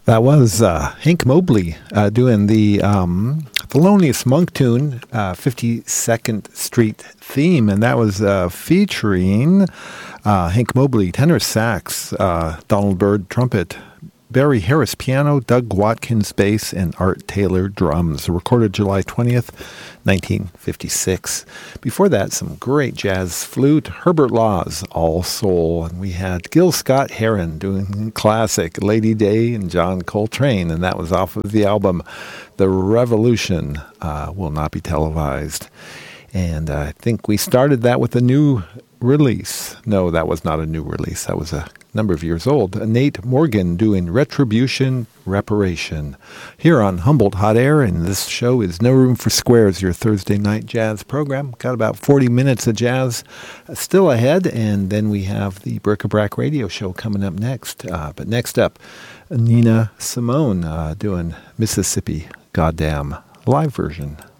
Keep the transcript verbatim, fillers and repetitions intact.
That was uh, Hank Mobley uh, doing the um, Thelonious Monk tune, uh, fifty-second Street theme, and that was uh, featuring uh, Hank Mobley, tenor sax, uh, Donald Byrd, trumpet, Barry Harris, piano, Doug Watkins, bass, and Art Taylor, drums. Recorded July twentieth, nineteen fifty-six. Before that, some great jazz flute, Herbert Laws, All Soul, and we had Gil Scott-Heron doing classic Lady Day and John Coltrane, and that was off of the album The Revolution uh, Will Not Be Televised. And uh, I think we started that with a new release. No, that was not a new release. That was a number of years old. Nate Morgan doing Retribution, Reparation here on Humboldt Hot Air, and this show is No Room for Squares, your Thursday night jazz program. Got about forty minutes of jazz still ahead, and then we have the Bric-a-Brac radio show coming up next. Uh, but next up, Nina Simone uh, doing Mississippi Goddamn live version.